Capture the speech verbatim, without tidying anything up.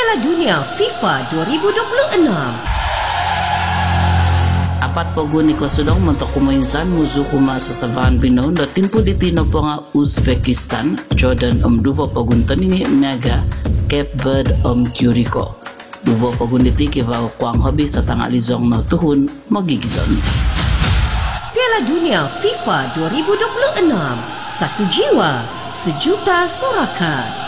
Piala Dunia FIFA dua ribu dua puluh enam. Apat pogun ni kosudong mentok kumainsan musuh kuma sasavan binon da timpu di tino ponga Uzbekistan Jordan om duvo pogun tanini mega Cape Verde om Curacao. Duvo pogun di tiki va kuang hobi sa tanga lizong no tuhun magigizon. Piala Dunia FIFA dua ribu dua puluh enam. Satu jiwa, sejuta sorakan.